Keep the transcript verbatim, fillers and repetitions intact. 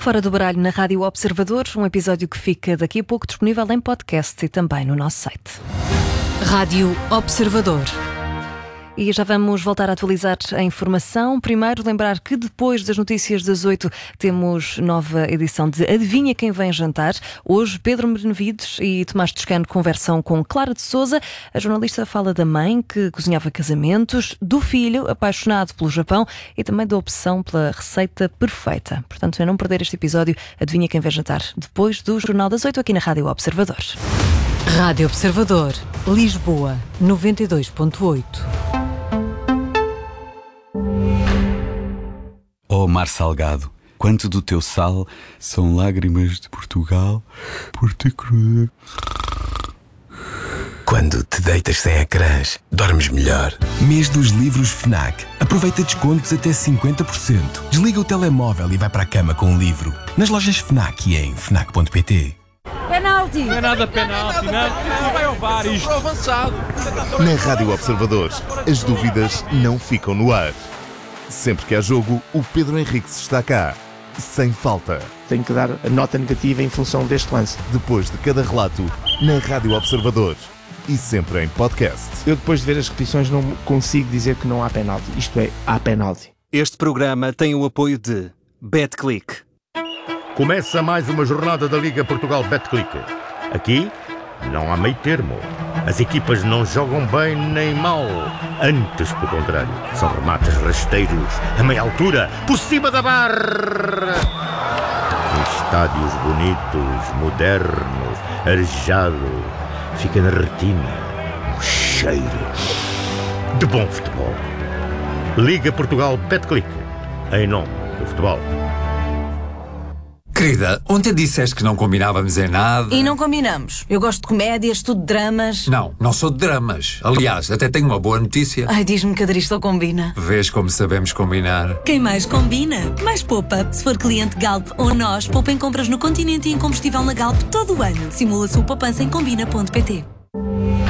Fora do Baralho na Rádio Observador, um episódio que fica daqui a pouco disponível em podcast e também no nosso site. Rádio Observador. E já vamos voltar a atualizar a informação. Primeiro, lembrar que depois das notícias das oito temos nova edição de Adivinha Quem Vem Jantar. Hoje, Pedro Benevides e Tomás Toscano conversam com Clara de Souza. A jornalista fala da mãe que cozinhava casamentos, do filho apaixonado pelo Japão e também da opção pela receita perfeita. Portanto, é não perder este episódio, Adivinha Quem Vem Jantar, depois do Jornal das oito aqui na Rádio Observador. Rádio Observador, Lisboa, noventa e dois ponto oito. Oh mar salgado, quanto do teu sal são lágrimas de Portugal por te cruel. Quando te deitas sem ecrãs, dormes melhor. Mês dos livros FNAC. Aproveita descontos até cinquenta por cento. Desliga o telemóvel e vai para a cama com um livro. Nas lojas FNAC e em fnac ponto pt. Penalti! Não é nada penalti, não, não vai ao VAR isto. Avançado. Na Rádio Observador, as dúvidas não ficam no ar. Sempre que há jogo, o Pedro Henriques está cá, sem falta. Tenho que dar a nota negativa em função deste lance. Depois de cada relato, na Rádio Observador e sempre em podcast. Eu, depois de ver as repetições, não consigo dizer que não há penalti. Isto é, há penalti. Este programa tem o apoio de BetClick. Começa mais uma jornada da Liga Portugal BetClick. Aqui não há meio termo. As equipas não jogam bem nem mal. Antes, pelo contrário, são remates rasteiros, a meia altura, por cima da barra. Em estádios bonitos, modernos, arejado, fica na retina um cheiro de bom futebol. Liga Portugal BetClick, em nome do futebol. Querida, ontem disseste que não combinávamos em nada. E não combinamos. Eu gosto de comédias, tudo de dramas. Não, não sou de dramas. Aliás, até tenho uma boa notícia. Ai, diz-me que a Dristol combina. Vês como sabemos combinar. Quem mais combina, mais poupa. Se for cliente Galp ou nós, poupa em compras no Continente e em combustível na Galp todo o ano. Simula a sua poupança em combina ponto pt.